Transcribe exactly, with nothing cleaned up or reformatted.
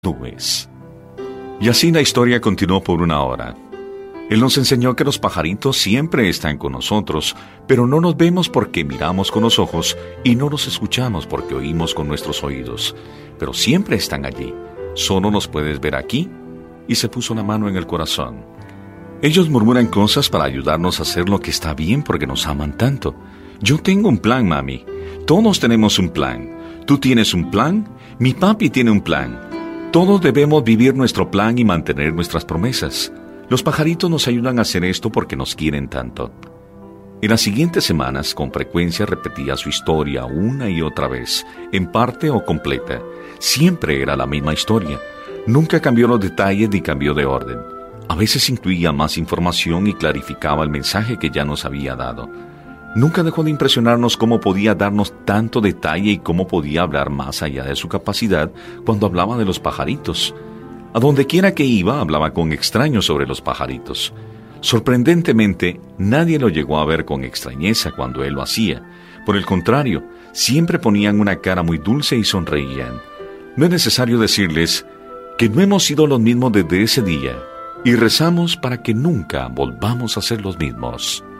nubes. Y así la historia continuó por una hora. Él nos enseñó que los pajaritos siempre están con nosotros, pero no nos vemos porque miramos con los ojos y no los escuchamos porque oímos con nuestros oídos. Pero siempre están allí. Solo los puedes ver aquí. Y se puso la mano en el corazón. Ellos murmuran cosas para ayudarnos a hacer lo que está bien porque nos aman tanto. Yo tengo un plan, mami. Todos tenemos un plan. Tú tienes un plan. Mi papi tiene un plan. Todos debemos vivir nuestro plan y mantener nuestras promesas. Los pajaritos nos ayudan a hacer esto porque nos quieren tanto. En las siguientes semanas, con frecuencia repetía su historia una y otra vez, en parte o completa. Siempre era la misma historia. Nunca cambió los detalles ni cambió de orden. A veces incluía más información y clarificaba el mensaje que ya nos había dado. Nunca dejó de impresionarnos cómo podía darnos tanto detalle y cómo podía hablar más allá de su capacidad cuando hablaba de los pajaritos. A donde quiera que iba, hablaba con extraños sobre los pajaritos. Sorprendentemente, nadie lo llegó a ver con extrañeza cuando él lo hacía. Por el contrario, siempre ponían una cara muy dulce y sonreían. No es necesario decirles que no hemos sido los mismos desde ese día y rezamos para que nunca volvamos a ser los mismos.